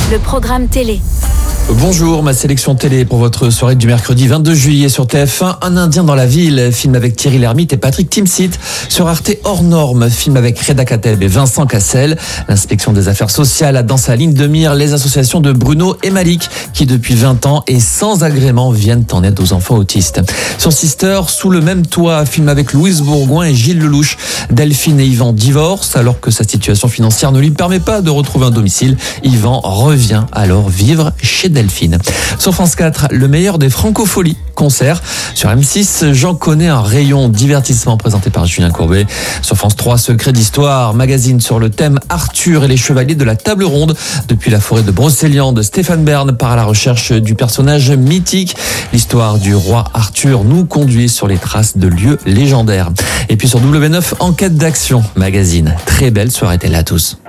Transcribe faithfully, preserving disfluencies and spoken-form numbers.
le programme télé. Bonjour, ma sélection télé pour votre soirée du mercredi vingt-deux juillet sur T F un. Un Indien dans la ville, film avec Thierry Lhermitte et Patrick Timsit. Sur Arte, Hors Normes, film avec Reda Kateb et Vincent Cassel. L'inspection des affaires sociales a dans sa ligne de mire les associations de Bruno et Malik qui depuis vingt ans et sans agrément viennent en aide aux enfants autistes. Sur Sister, Sous le même toit, film avec Louise Bourgoin et Gilles Lelouch. Delphine et Yvan divorcent alors que sa situation financière ne lui permet pas de retrouver un domicile. Yvan revient alors vivre chez Delphine. Sur France quatre, le meilleur des francopholies, concert. Sur M six, J'en connais un rayon, divertissement présenté par Julien Courbet. Sur France trois, Secret d'histoire, magazine sur le thème Arthur et les chevaliers de la table ronde. Depuis la forêt de Brocéliande, Stéphane Bern part à la recherche du personnage mythique. L'histoire du roi Arthur nous conduit sur les traces de lieux légendaires. Et puis sur W neuf, Enquête d'action, magazine. Très belle soirée télé à tous.